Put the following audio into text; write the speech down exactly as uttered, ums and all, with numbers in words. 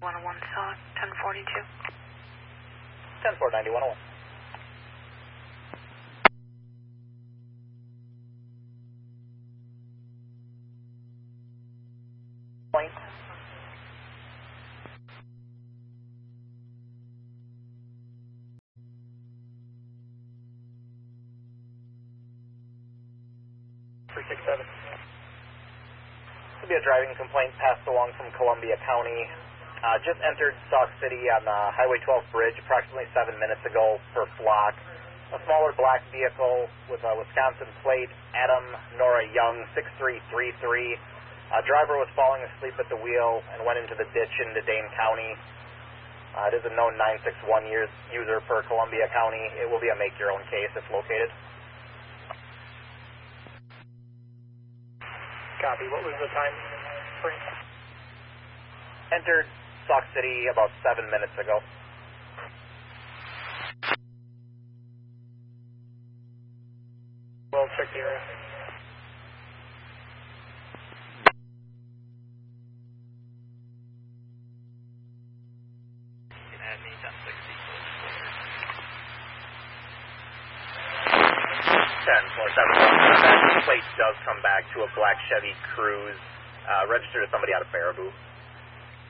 one oh one, so ten forty-two. ten four ninety, one oh one. Point. three six seven. This will be a driving complaint passed along from Columbia County. Uh, just entered Sauk City on the Highway twelve bridge approximately seven minutes ago per flock. A smaller black vehicle with a Wisconsin plate, Adam Nora Young, six three three three. Uh, driver was falling asleep at the wheel and went into the ditch into Dane County. Uh, it is a known nine six one years, user per Columbia County. It will be a make-your-own case if located. Copy. What was the time frame? Entered Sauk City about seven minutes ago. Well, check the area. You can add me ten sixty. ten four seven. That plate does come back to a black Chevy Cruze, uh, registered to somebody out of Baraboo.